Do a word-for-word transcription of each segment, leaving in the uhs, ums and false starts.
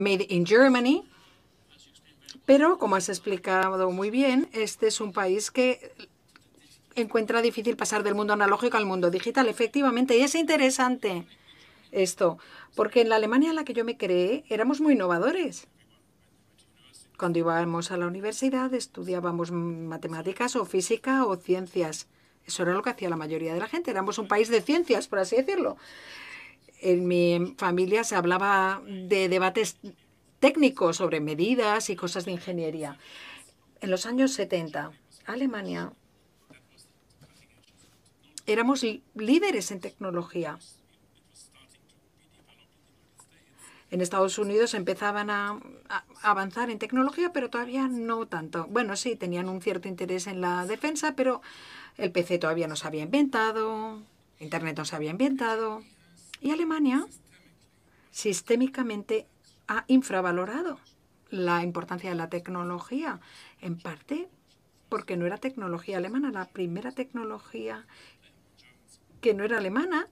Made in Germany. Pero, como has explicado muy bien, este es un país que encuentra difícil pasar del mundo analógico al mundo digital, efectivamente. Y es interesante esto, porque en la Alemania en la que yo me creé éramos muy innovadores. Cuando íbamos a la universidad estudiábamos matemáticas o física o ciencias. Eso era lo que hacía la mayoría de la gente. Éramos un país de ciencias, por así decirlo. En mi familia se hablaba de debates técnicos sobre medidas y cosas de ingeniería. En los años setenta, Alemania, éramos líderes en tecnología. En Estados Unidos empezaban a, a, avanzar en tecnología, pero todavía no tanto. Bueno, sí, tenían un cierto interés en la defensa, pero el P C todavía no se había inventado, Internet no se había inventado. Y Alemania sistémicamente ha infravalorado la importancia de la tecnología, en parte porque no era tecnología alemana. La primera tecnología que no era alemana,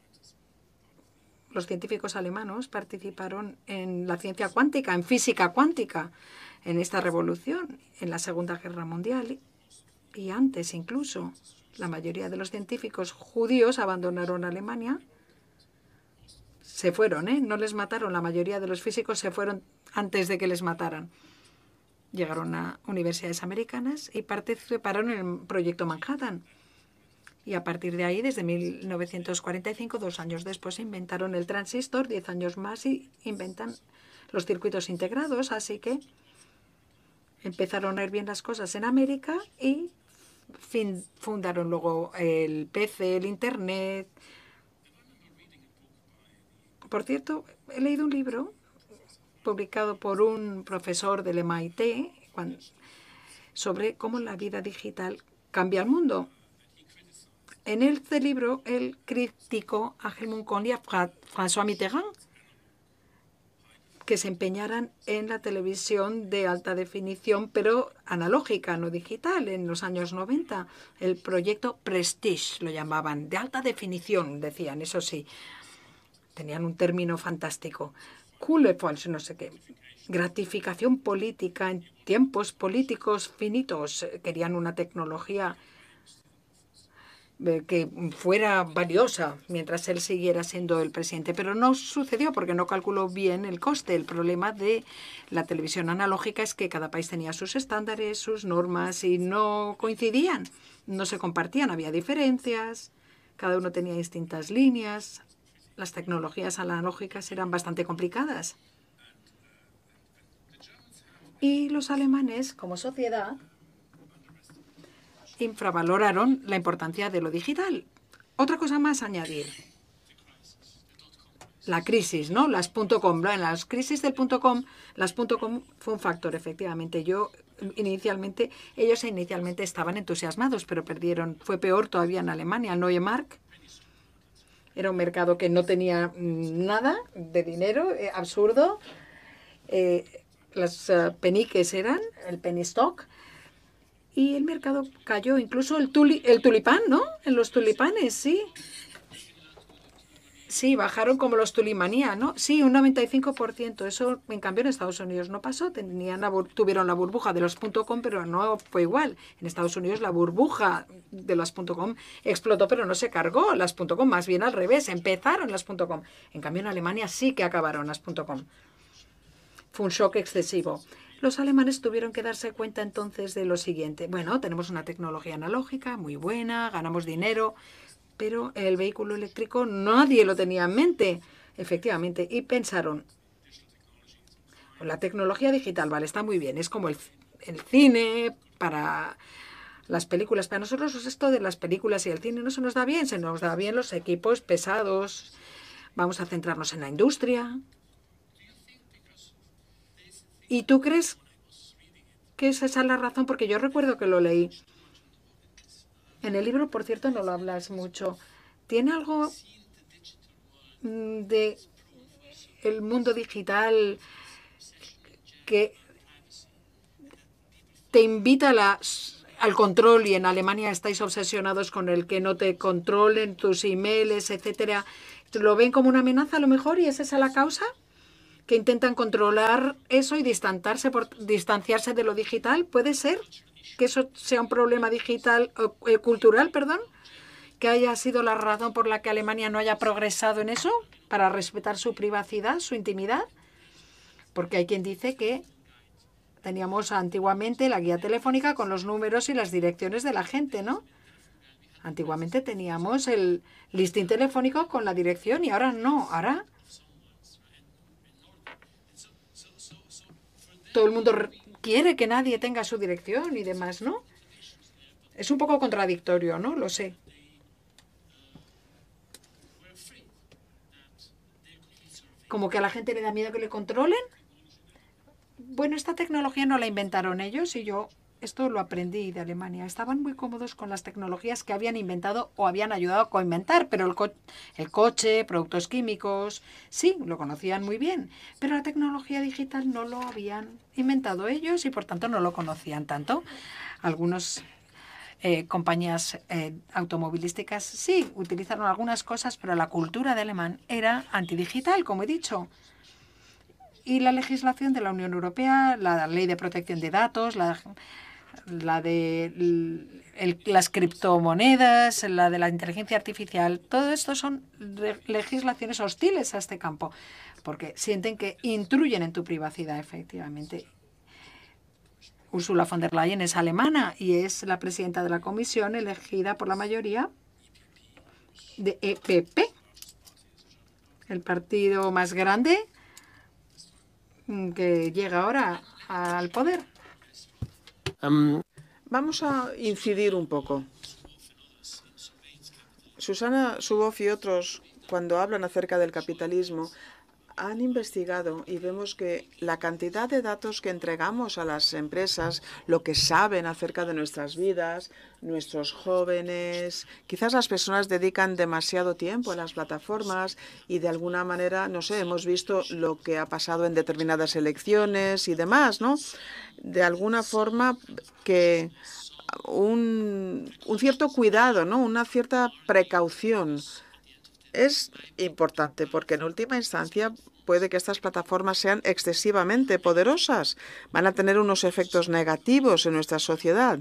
los científicos alemanes participaron en la ciencia cuántica, en física cuántica, en esta revolución, en la Segunda Guerra Mundial y antes incluso. La mayoría de los científicos judíos abandonaron Alemania. Se fueron, ¿eh? No les mataron. La mayoría de los físicos se fueron antes de que les mataran. Llegaron a universidades americanas y participaron en el proyecto Manhattan. Y a partir de ahí, desde mil novecientos cuarenta y cinco, dos años después, inventaron el transistor, diez años más, y inventan los circuitos integrados. Así que empezaron a ir bien las cosas en América y fin, fundaron luego el P C, el Internet. Por cierto, he leído un libro publicado por un profesor del M I T sobre cómo la vida digital cambia el mundo. En este libro, él criticó a Helmut Kohl y a François Mitterrand que se empeñaran en la televisión de alta definición, pero analógica, no digital, en los años noventa. El proyecto Prestige lo llamaban, de alta definición, decían, eso sí. Tenían un término fantástico. Coolefons, no sé qué. Gratificación política en tiempos políticos finitos. Querían una tecnología que fuera valiosa mientras él siguiera siendo el presidente. Pero no sucedió porque no calculó bien el coste. El problema de la televisión analógica es que cada país tenía sus estándares, sus normas y no coincidían, no se compartían, había diferencias, cada uno tenía distintas líneas. Las tecnologías analógicas eran bastante complicadas. Y los alemanes, como sociedad, infravaloraron la importancia de lo digital. Otra cosa más a añadir. La crisis, ¿no? Las .com, las crisis del .com, las .com fue un factor, efectivamente. Yo inicialmente, ellos inicialmente estaban entusiasmados, pero perdieron. Fue peor todavía en Alemania. El Neue Markt era un mercado que no tenía nada de dinero, eh, absurdo. Eh, las uh, peniques eran, el penny stock. Y el mercado cayó, incluso el, tuli, el tulipán, ¿no? En los tulipanes, sí. Sí, bajaron como los tulimanía, ¿no? Sí, un noventa y cinco por ciento. Eso, en cambio, en Estados Unidos no pasó. Tenían la, tuvieron la burbuja de los .com, pero no fue igual. En Estados Unidos la burbuja de las .com explotó, pero no se cargó las .com. Más bien al revés, empezaron las .com. En cambio, en Alemania sí que acabaron las .com. Fue un shock excesivo. Los alemanes tuvieron que darse cuenta entonces de lo siguiente. Bueno, tenemos una tecnología analógica muy buena, ganamos dinero, pero el vehículo eléctrico nadie lo tenía en mente, efectivamente. Y pensaron, la tecnología digital, vale, está muy bien, es como el, el cine para las películas. Para nosotros esto de las películas y el cine no se nos da bien, se nos da bien los equipos pesados. Vamos a centrarnos en la industria. ¿Y tú crees que esa es la razón? Porque yo recuerdo que lo leí. En el libro, por cierto, no lo hablas mucho. ¿Tiene algo de el mundo digital que te invita a la, al control, y en Alemania estáis obsesionados con el que no te controlen tus emails, etcétera? ¿Lo ven como una amenaza a lo mejor y es esa la causa? que intentan controlar eso y distanciarse, por, distanciarse de lo digital. ¿Puede ser que eso sea un problema digital, eh, cultural, perdón? ¿Que haya sido la razón por la que Alemania no haya progresado en eso? Para respetar su privacidad, su intimidad. Porque hay quien dice que teníamos antiguamente la guía telefónica con los números y las direcciones de la gente, ¿no? Antiguamente teníamos el listín telefónico con la dirección y ahora no. Ahora todo el mundo quiere que nadie tenga su dirección y demás, ¿no? Es un poco contradictorio, ¿no? Lo sé. Como que a la gente le da miedo que le controlen. Bueno, esta tecnología no la inventaron ellos y yo esto lo aprendí de Alemania. Estaban muy cómodos con las tecnologías que habían inventado o habían ayudado a coinventar, pero el, co el coche, productos químicos, sí, lo conocían muy bien. Pero la tecnología digital no lo habían inventado ellos y por tanto no lo conocían tanto. Algunos eh, compañías eh, automovilísticas sí utilizaron algunas cosas, pero la cultura de alemán era antidigital, como he dicho. Y la legislación de la Unión Europea, la ley de protección de datos, la, la de el, las criptomonedas, la de la inteligencia artificial, todo esto son legislaciones hostiles a este campo, porque sienten que intruyen en tu privacidad, efectivamente. Ursula von der Leyen es alemana y es la presidenta de la comisión elegida por la mayoría de E P P, el partido más grande que llega ahora al poder. Um, Vamos a incidir un poco. Susana Zuboff y otros, cuando hablan acerca del capitalismo, han investigado y vemos que la cantidad de datos que entregamos a las empresas, lo que saben acerca de nuestras vidas, nuestros jóvenes, quizás las personas dedican demasiado tiempo a las plataformas y de alguna manera, no sé, hemos visto lo que ha pasado en determinadas elecciones y demás, ¿no? De alguna forma que un, un cierto cuidado, ¿no? Una cierta precaución es importante porque en última instancia puede que estas plataformas sean excesivamente poderosas. Van a tener unos efectos negativos en nuestra sociedad.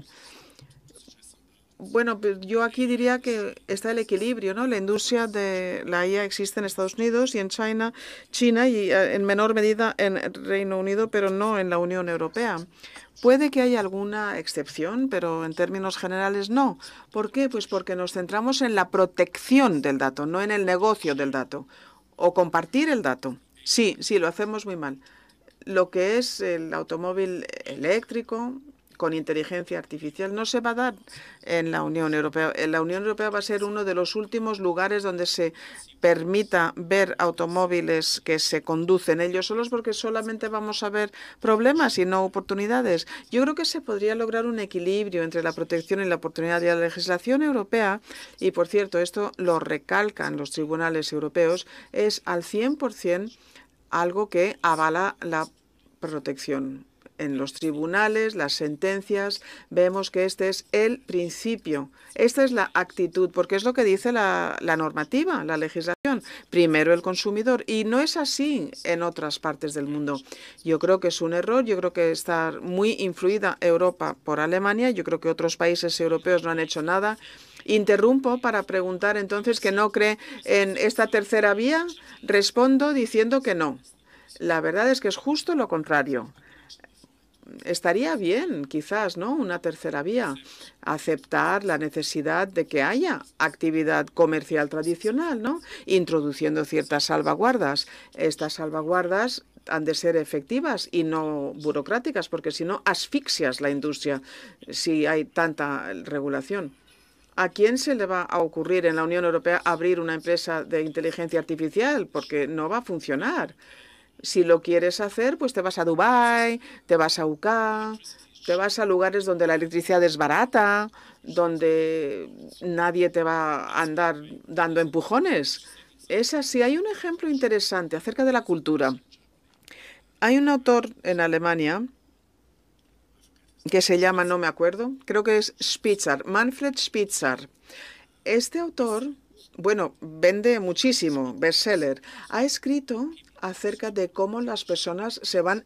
Bueno, yo aquí diría que está el equilibrio, ¿no? La industria de la I A existe en Estados Unidos y en China, China y en menor medida en Reino Unido, pero no en la Unión Europea. Puede que haya alguna excepción, pero en términos generales no. ¿Por qué? Pues porque nos centramos en la protección del dato, no en el negocio del dato. O compartir el dato. Sí, sí, lo hacemos muy mal. Lo que es el automóvil eléctrico con inteligencia artificial no se va a dar en la Unión Europea. En la Unión Europea va a ser uno de los últimos lugares donde se permita ver automóviles que se conducen ellos solos, porque solamente vamos a ver problemas y no oportunidades. Yo creo que se podría lograr un equilibrio entre la protección y la oportunidad de la legislación europea, y por cierto, esto lo recalcan los tribunales europeos, es al cien por cien algo que avala la protección. En los tribunales, las sentencias, vemos que este es el principio. Esta es la actitud, porque es lo que dice la, la normativa, la legislación. Primero el consumidor. Y no es así en otras partes del mundo. Yo creo que es un error. Yo creo que está muy influida Europa por Alemania. Yo creo que otros países europeos no han hecho nada. Interrumpo para preguntar entonces que no cree en esta tercera vía. Respondo diciendo que no. La verdad es que es justo lo contrario. Estaría bien, quizás, ¿no? Una tercera vía. Aceptar la necesidad de que haya actividad comercial tradicional, ¿no? Introduciendo ciertas salvaguardas. Estas salvaguardas han de ser efectivas y no burocráticas, porque si no asfixias la industria si hay tanta regulación. ¿A quién se le va a ocurrir en la Unión Europea abrir una empresa de inteligencia artificial? Porque no va a funcionar. Si lo quieres hacer, pues te vas a Dubái, te vas a U K, te vas a lugares donde la electricidad es barata, donde nadie te va a andar dando empujones. Es así. Hay un ejemplo interesante acerca de la cultura. Hay un autor en Alemania que se llama, no me acuerdo, creo que es Spitzer, Manfred Spitzer. Este autor, bueno, vende muchísimo, bestseller. Ha escrito acerca de cómo las personas se van